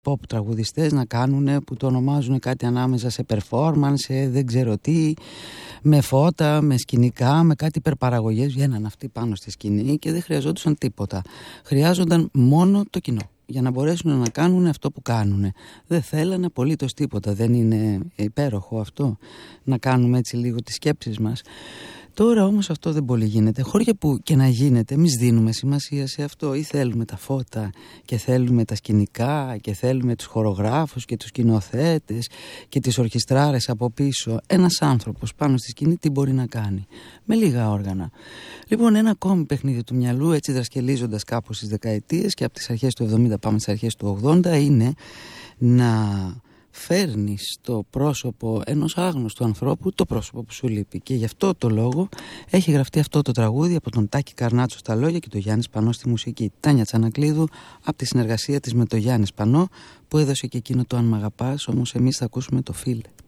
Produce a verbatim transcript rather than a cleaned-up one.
pop τραγουδιστές να κάνουν, που το ονομάζουν κάτι ανάμεσα σε performance, σε δεν ξέρω τι, με φώτα, με σκηνικά, με κάτι υπερπαραγωγές. Βγαίναν αυτοί πάνω στη σκηνή και δεν χρειαζόντουσαν τίποτα. Χρειάζονταν μόνο το κοινό για να μπορέσουν να κάνουν αυτό που κάνουν. Δεν θέλανε απολύτως τίποτα. Δεν είναι υπέροχο αυτό, να κάνουμε έτσι λίγο τις σκέψεις μας? Τώρα όμως αυτό δεν πολύ γίνεται. Χώρια που και να γίνεται, εμείς δίνουμε σημασία σε αυτό, ή θέλουμε τα φώτα και θέλουμε τα σκηνικά και θέλουμε τους χορογράφους και τους σκηνοθέτες και τις ορχιστράρες από πίσω. Ένας άνθρωπος πάνω στη σκηνή τι μπορεί να κάνει με λίγα όργανα? Λοιπόν, ένα ακόμη παιχνίδι του μυαλού, έτσι δρασκελίζοντας κάπως στις δεκαετίες και από τις αρχές του εβδομήντα πάμε στις αρχές του ογδόντα, είναι να φέρνει στο πρόσωπο ενός άγνωστου ανθρώπου το πρόσωπο που σου λείπει. Και γι' αυτό το λόγο έχει γραφτεί αυτό το τραγούδι από τον Τάκη Καρνάτσο στα λόγια και τον Γιάννη Σπανό στη μουσική. Τάνια Τσανακλείδου από τη συνεργασία της με τον Γιάννη Σπανό, που έδωσε και εκείνο το «Αν μ' αγαπάς», όμως εμείς θα ακούσουμε το «Φίλε».